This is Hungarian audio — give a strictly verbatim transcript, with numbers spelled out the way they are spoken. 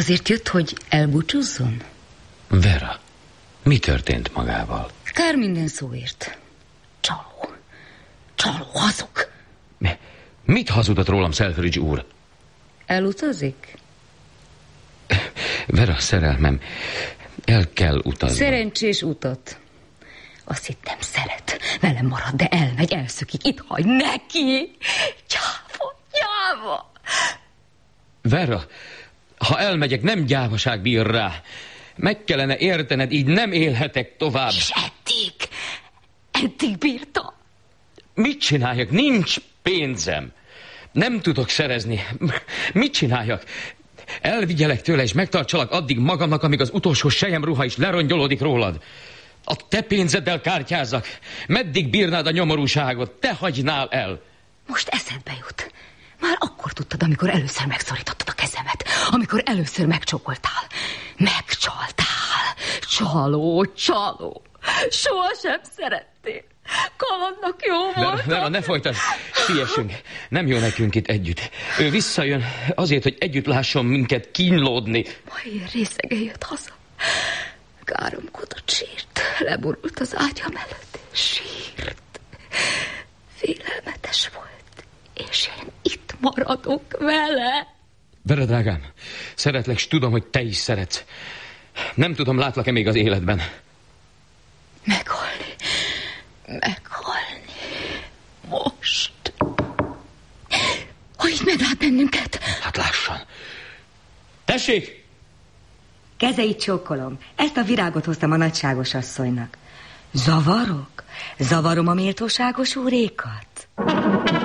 Azért jött, hogy elbúcsúzzon? Vera, mi történt magával? Kár minden szóért. Csaló. Csaló, hazug. Mi? Mit hazudott rólam Selfridge úr? Elutazik? Vera, szerelmem, el kell utazni. Szerencsés utat. Azt hittem szeret. Velem marad, de elmegy, elszökik. Itt hagy neki. Gyáva, gyáva. Vera, ha elmegyek, nem gyávaság bír rá. Meg kellene értened, így nem élhetek tovább. És eddig, eddig bírta. Mit csináljak? Nincs pénzem. Nem tudok szerezni. Mit csináljak? Elvigyelek tőle, és megtartsalak addig magamnak, amíg az utolsó selyemruha is lerongyolódik rólad. A te pénzeddel kártyázzak. Meddig bírnád a nyomorúságot? Te hagynál el. Most eszedbe jut. Már akkor tudtad, amikor először megszorítottad a kezemet. Amikor először megcsókoltál. Megcsaltál. Csaló, csaló. Sohasem szerettél. Kalandnak jó volt. Vera, ne folytasd. Siessünk. Nem jó nekünk itt együtt. Ő visszajön azért, hogy együtt lásson minket kínlódni. Majd részege jött haza. Káromkodott, sírt. Leborult az ágya mellett. Sírt. Félelmetes volt. És én itt maradok vele. Vera, drágám, szeretlek, s tudom, hogy te is szeretsz. Nem tudom, látlak-e még az életben. Meghalni. Meghalni. Most. Hogy így meglát bennünket? Hát lássan. Tessék! Kezeit csókolom. Ezt a virágot hoztam a nagyságos asszonynak. Zavarok? Zavarom a méltóságos úrékat?